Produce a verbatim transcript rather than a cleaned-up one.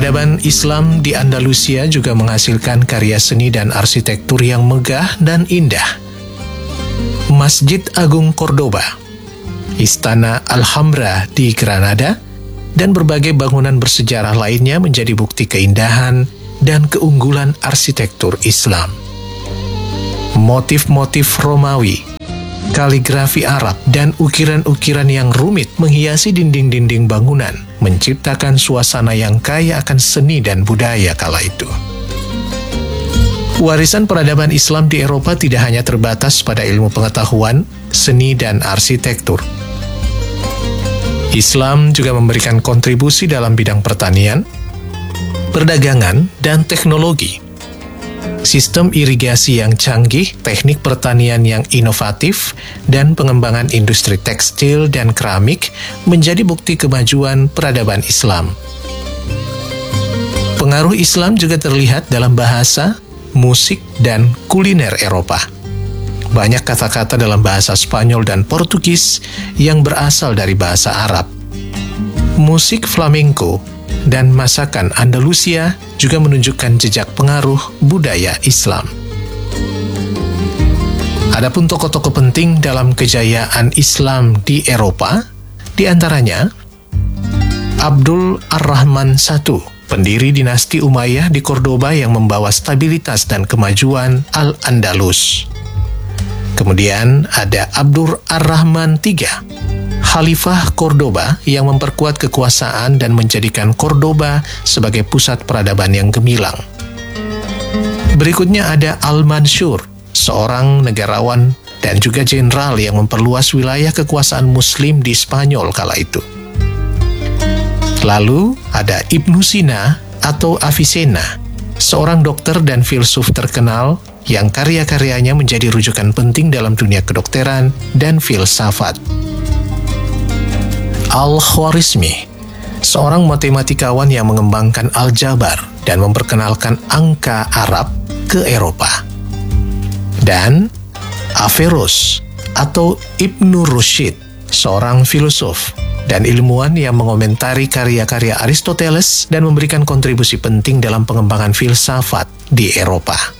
Peradaban Islam di Andalusia juga menghasilkan karya seni dan arsitektur yang megah dan indah. Masjid Agung Cordoba, Istana Alhambra di Granada, dan berbagai bangunan bersejarah lainnya menjadi bukti keindahan dan keunggulan arsitektur Islam. Motif-motif Romawi, kaligrafi Arab, dan ukiran-ukiran yang rumit menghiasi dinding-dinding bangunan, menciptakan suasana yang kaya akan seni dan budaya kala itu. Warisan peradaban Islam di Eropa tidak hanya terbatas pada ilmu pengetahuan, seni, dan arsitektur. Islam juga memberikan kontribusi dalam bidang pertanian, perdagangan, dan teknologi. Sistem irigasi yang canggih, teknik pertanian yang inovatif, dan pengembangan industri tekstil dan keramik menjadi bukti kemajuan peradaban Islam. Pengaruh Islam juga terlihat dalam bahasa, musik, dan kuliner Eropa. Banyak kata-kata dalam bahasa Spanyol dan Portugis yang berasal dari bahasa Arab. Musik flamenco dan masakan Andalusia juga menunjukkan jejak pengaruh budaya Islam. Adapun tokoh-tokoh penting dalam kejayaan Islam di Eropa, di antaranya Abdul Ar-Rahman satu, pendiri dinasti Umayyah di Cordoba yang membawa stabilitas dan kemajuan Al-Andalus. Kemudian ada Abdul Ar-Rahman tiga, Khalifah Cordoba yang memperkuat kekuasaan dan menjadikan Cordoba sebagai pusat peradaban yang gemilang. Berikutnya ada Al-Mansur, seorang negarawan dan juga jenderal yang memperluas wilayah kekuasaan Muslim di Spanyol kala itu. Lalu ada Ibnu Sina atau Avicenna, seorang dokter dan filsuf terkenal yang karya-karyanya menjadi rujukan penting dalam dunia kedokteran dan filsafat. Al-Khwarizmi, seorang matematikawan yang mengembangkan aljabar dan memperkenalkan angka Arab ke Eropa. Dan Averroes atau Ibnu Rushd, seorang filosof dan ilmuwan yang mengomentari karya-karya Aristoteles dan memberikan kontribusi penting dalam pengembangan filsafat di Eropa.